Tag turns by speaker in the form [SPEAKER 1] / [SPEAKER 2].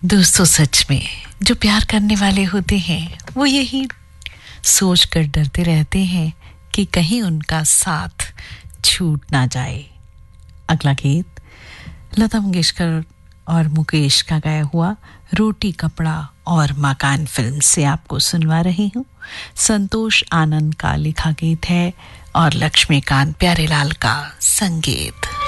[SPEAKER 1] दोस्तों, सच में जो प्यार करने वाले होते हैं वो यही सोच कर डरते रहते हैं कि कहीं उनका साथ छूट ना जाए। अगला गीत लता मंगेशकर और मुकेश का गाया हुआ रोटी कपड़ा और मकान फिल्म से आपको सुनवा रही हूँ। संतोष आनंद का लिखा गीत है और लक्ष्मीकांत प्यारेलाल का संगीत।